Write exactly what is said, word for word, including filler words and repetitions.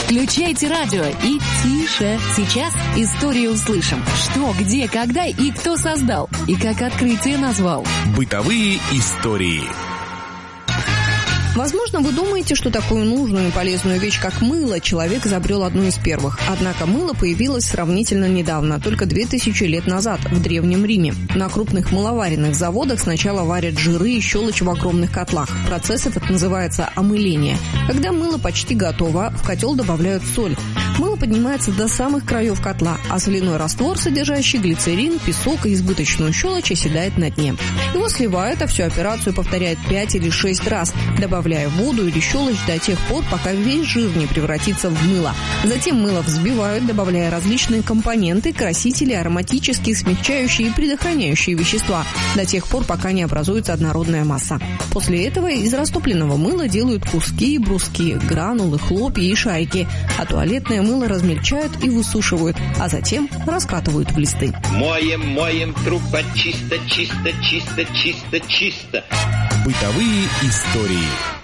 Включайте радио и тише. Сейчас историю услышим. Что, где, когда и кто создал. И как открытие назвал. Бытовые истории. Возможно, вы думаете, что такую нужную и полезную вещь, как мыло, человек изобрел одну из первых. Однако мыло появилось сравнительно недавно, только две тысячи лет назад, в Древнем Риме. На крупных мыловаренных заводах сначала варят жиры и щелочь в огромных котлах. Процесс этот называется омыление. Когда мыло почти готово, в котел добавляют соль. Мыло поднимается до самых краев котла, а соляной раствор, содержащий глицерин, песок и избыточную щелочь, оседает на дне. Его сливают, а всю операцию повторяют пять или шесть раз, добавляя воду или щелочь до тех пор, пока весь жир не превратится в мыло. Затем мыло взбивают, добавляя различные компоненты, красители, ароматические, смягчающие и предохраняющие вещества, до тех пор, пока не образуется однородная масса. После этого из растопленного мыла делают куски, бруски, гранулы, хлопья и шайки, а туалетное мыло размельчают и высушивают, а затем раскатывают в листы. Моем, моем трупа чисто, чисто, чисто, чисто, чисто. Бытовые истории.